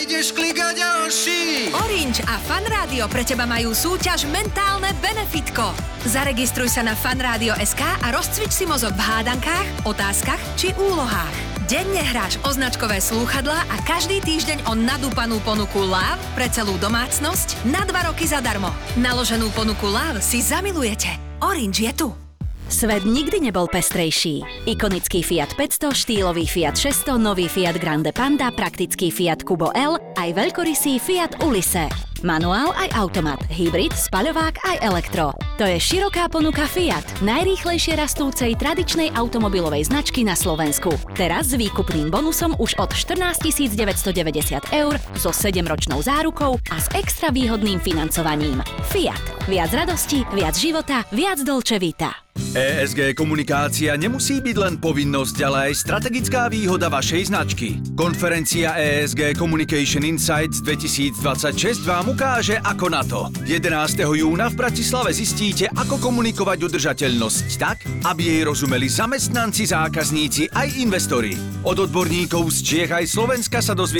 Ideš klikať ďalší. Orange a Fan Rádio pre teba majú súťaž Mentálne benefitko. Zaregistruj sa na fanradio.sk a rozcvič si mozog v hádankách, otázkach či úlohách. Denne hráš o značkové slúchadlá a každý týždeň o nadúpanú ponuku LOVE pre celú domácnosť na 2 roky zadarmo. Naloženú ponuku LOVE si zamilujete. Orange je tu. Svet nikdy nebol pestrejší. Ikonický Fiat 500, štýlový Fiat 600, nový Fiat Grande Panda, praktický Fiat Kubo L, aj veľkorysý Fiat Ulisse. Manuál aj automat, hybrid, spaľovák aj elektro. To je široká ponuka Fiat, najrýchlejšie rastúcej tradičnej automobilovej značky na Slovensku. Teraz s výkupným bonusom už od 14 990 eur, so 7-ročnou zárukou a s extra výhodným financovaním. Fiat. Viac radosti, viac života, viac Dolce Vita. ESG komunikácia nemusí byť len povinnosť, ale aj strategická výhoda vašej značky. Konferencia ESG Communication Insights 2026 vám ukáže, ako na to. 11. júna v Bratislave zistíte, ako komunikovať udržateľnosť tak, aby jej rozumeli zamestnanci, zákazníci aj investori. Od odborníkov z Čiech aj Slovenska sa dozviete